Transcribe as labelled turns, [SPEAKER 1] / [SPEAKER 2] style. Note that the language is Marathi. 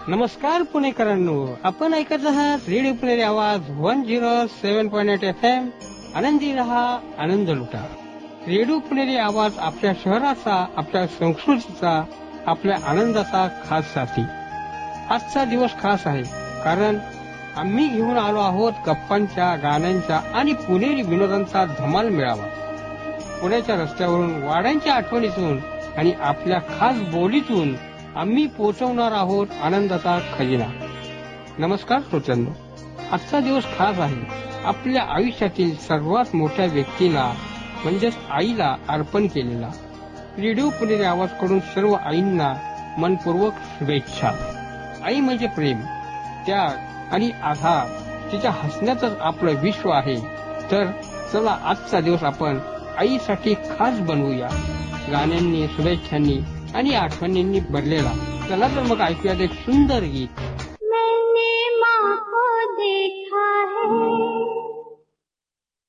[SPEAKER 1] नमस्कार पुणेकरांनो, आपण ऐकत आहात रेडिओ पुणेरी आवाज 107.8 FM. आनंदी रहा, आनंद लुटा. रेडिओ पुणेरी आवाज आपल्या शहराचा, आपल्या संस्कृतीचा, आपल्या आनंदाचा खास साथी. आजचा दिवस खास आहे कारण आम्ही घेऊन आलो आहोत गप्पांच्या, गाण्यांच्या आणि पुणेरी विनोदांचा धमाल मेळावा. पुण्याच्या रस्त्यावरून, वाड्यांच्या आठवणीतून आणि आपल्या खास बोलीतून आम्ही पोहोचवणार आहोत आनंदाचा खजिना. नमस्कार श्रोत्यांनो, आजचा दिवस खास आहे. आपल्या आयुष्यातील सर्वात मोठ्या व्यक्तीला म्हणजेच आईला अर्पण केलेला. रेडिओ पुणेरी आवाजकडून सर्व आईंना मनपूर्वक शुभेच्छा. आई म्हणजे प्रेम, त्याग आणि आधार. तिच्या हसण्यातच आपलं विश्व आहे. तर चला आजचा दिवस आपण आईसाठी खास बनवूया, गाण्यांनी, शुभेच्छांनी आणि आठवणींनी भरलेला. चला तर मग ऐकूयात एक सुंदर गीत.